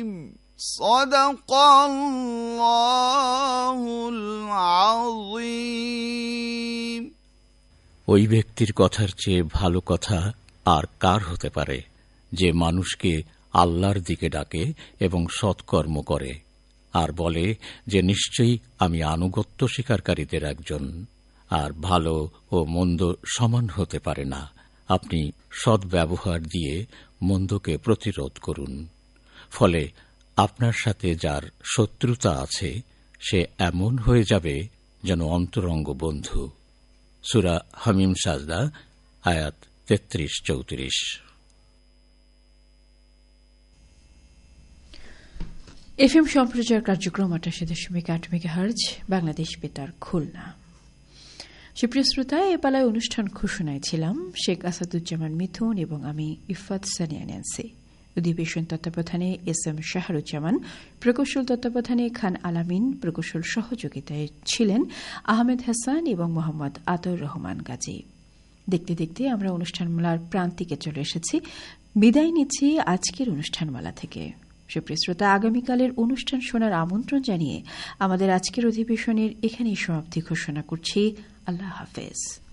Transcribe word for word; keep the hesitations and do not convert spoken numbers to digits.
সাদাকাল্লাহুল আযীম। ওই ব্যক্তির কথার চেয়ে ভালো কথা আর কার হতে পারে, যে মানুষকে আল্লাহর দিকে ডাকে এবং সৎকর্ম করে, আর বলে যে নিশ্চয়ই আমি আনুগত্য স্বীকারকারীদের একজন। আর ভালো ও মন্দ সমান হতে পারে না। আপনি সদ্ব্যবহার দিয়ে মন্দকে প্রতিরোধ করুন। ফলে আপনার সাথে যার শত্রুতা আছে সে এমন হয়ে যাবে যেন অন্তরঙ্গ বন্ধু। সূরা হামিম সাজদা আয়াত তেত্রিশ চৌত্রিশ। এফএম সম্প্রচার কার্যক্রম আটাশি দশমিক আট মেগাহার্জ, বাংলাদেশ বেতার, খুলনা। সুপ্রিয় শ্রোতা, এ পালায় অনুষ্ঠান ঘোষণায় ছিলাম শেখ আসাদুজ্জামান মিথুন এবং আমি ইফাত সানিয়া ন্যান্সি। অধিবেশন তত্ত্বাবধানে এস এম শাহরুজ্জামান, প্রকৌশল তত্ত্বাবধানে খান আলামিন, প্রকৌশল সহযোগিতায় ছিলেন আহমেদ হাসান এবং মোহাম্মদ আতর রহমান গাজী। দেখতে দেখতে আমরা অনুষ্ঠানমালার প্রান্তিকে চলে এসেছি। বিদায় নিচ্ছি আজকের অনুষ্ঠানমালা থেকে। সুপ্রিয় শ্রোতা, আগামীকালের অনুষ্ঠান শোনার আমন্ত্রণ জানিয়ে আমাদের আজকের অধিবেশনের এখানেই সমাপ্তি ঘোষণা করছি। আল্লাহ হাফেজ।